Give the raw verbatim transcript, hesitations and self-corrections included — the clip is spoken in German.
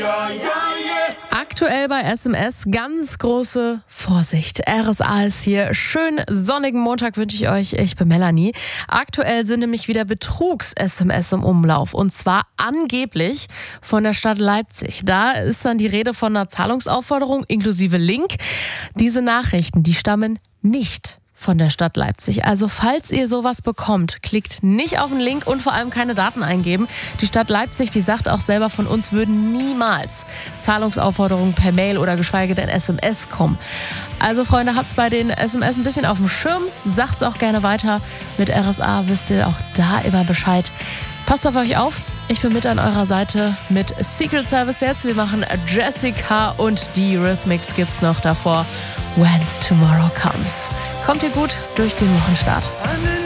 Aktuell bei S M S ganz große Vorsicht. R S A ist hier. Schönen sonnigen Montag wünsche ich euch. Ich bin Melanie. Aktuell sind nämlich wieder Betrugs-S M S im Umlauf. Und zwar angeblich von der Stadt Leipzig. Da ist dann die Rede von einer Zahlungsaufforderung inklusive Link. Diese Nachrichten, die stammen nicht von der Stadt Leipzig. Also falls ihr sowas bekommt, klickt nicht auf den Link und vor allem keine Daten eingeben. Die Stadt Leipzig, die sagt auch selber, von uns würden niemals Zahlungsaufforderungen per Mail oder geschweige denn S M S kommen. Also Freunde, habt's bei den S M S ein bisschen auf dem Schirm. Sagt's auch gerne weiter. Mit R S A wisst ihr auch da immer Bescheid. Passt auf euch auf. Ich bin mit an eurer Seite mit Secret Service jetzt. Wir machen Jessica und die Rhythmics gibt's noch davor. When Tomorrow Comes. Kommt ihr gut durch den Wochenstart.